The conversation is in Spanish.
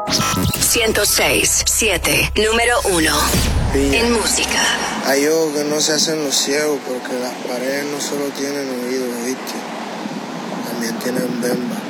106.7, número 1 en música. Hay ojos que no se hacen los ciegos porque las paredes no solo tienen oídos, ¿viste? También tienen bemba.